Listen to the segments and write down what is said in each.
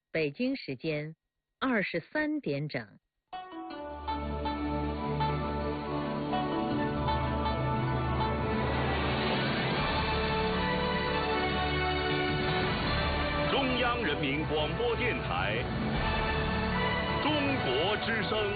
北京时间23点整。 中央人民广播电台中国之声。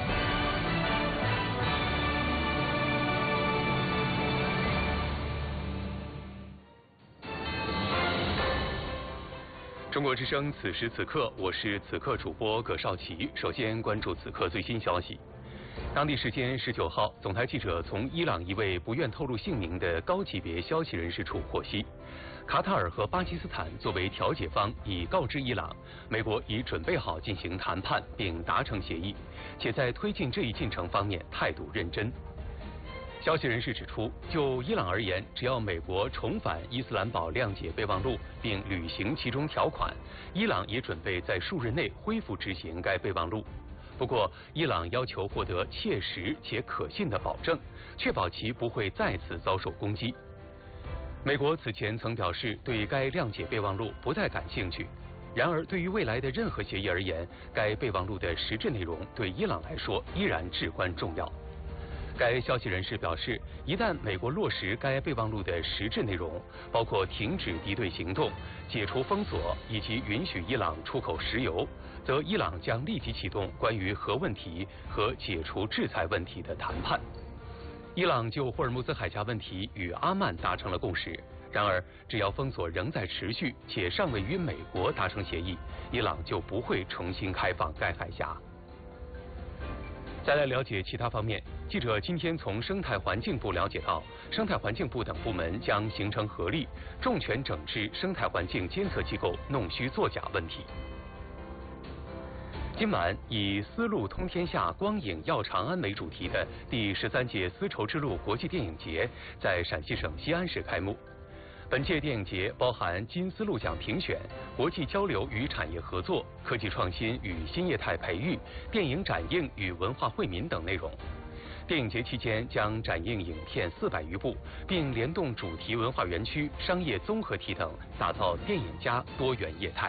中国之声，此时此刻，我是此刻主播葛少奇。首先关注此刻最新消息。当地时间19号，总台记者从伊朗一位不愿透露姓名的高级别消息人士处获悉，卡塔尔和巴基斯坦作为调解方，已告知伊朗，美国已准备好进行谈判并达成协议，且在推进这一进程方面态度认真。消息人士指出，就伊朗而言，只要美国重返伊斯兰堡谅解备忘录并履行其中条款，伊朗也准备在数日内恢复执行该备忘录。不过，伊朗要求获得切实且可信的保证，确保其不会再次遭受攻击。美国此前曾表示对该谅解备忘录不太感兴趣，然而对于未来的任何协议而言，该备忘录的实质内容对伊朗来说依然至关重要。该消息人士表示，一旦美国落实该备忘录的实质内容，包括停止敌对行动、解除封锁以及允许伊朗出口石油，则伊朗将立即启动关于核问题和解除制裁问题的谈判。伊朗就霍尔木兹海峡问题与阿曼达成了共识，然而只要封锁仍在持续且尚未与美国达成协议，伊朗就不会重新开放该海峡。再来了解其他方面，记者今天从生态环境部了解到，生态环境部等部门将形成合力，重拳整治生态环境监测机构弄虚作假问题。今晚以丝路通天下，光影耀长安为主题的第13届丝绸之路国际电影节在陕西省西安市开幕。本届电影节包含金丝路奖评选、国际交流与产业合作、科技创新与新业态培育、电影展映与文化惠民等内容。电影节期间将展映影片400余部，并联动主题文化园区、商业综合体等，打造电影加多元业态。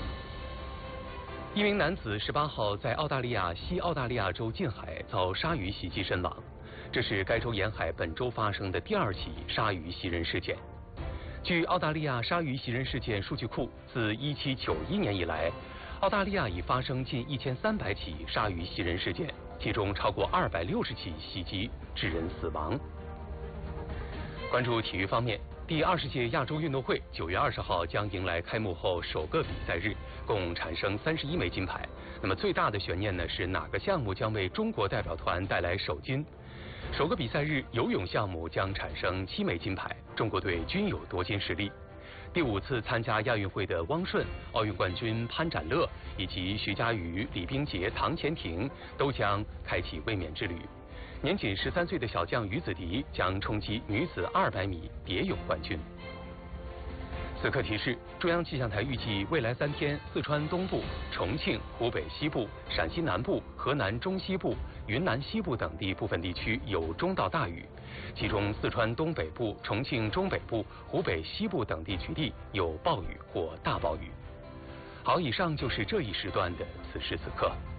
一名男子18号在澳大利亚西澳大利亚州近海遭鲨鱼袭击身亡，这是该州沿海本周发生的第2起鲨鱼袭人事件。据澳大利亚鲨鱼袭人事件数据库，自1791年以来，澳大利亚已发生近1300起鲨鱼袭人事件，其中超过260起袭击致人死亡。关注体育方面，第20届亚洲运动会9月20号将迎来开幕后首个比赛日，共产生31枚金牌。那么最大的悬念呢是哪个项目将为中国代表团带来首金？首个比赛日，游泳项目将产生7枚金牌，中国队均有夺金实力。第5次参加亚运会的汪顺、奥运冠军潘展乐以及徐嘉余、李冰洁、唐钱婷都将开启卫冕之旅。年仅13岁的小将于子迪将冲击女子200米蝶泳冠军。此刻提示：中央气象台预计未来3天，四川东部、重庆、湖北西部、陕西南部、河南中西部、云南西部等地部分地区有中到大雨，其中四川东北部、重庆中北部、湖北西部等地区地有暴雨或大暴雨。好，以上就是这一时段的此时此刻。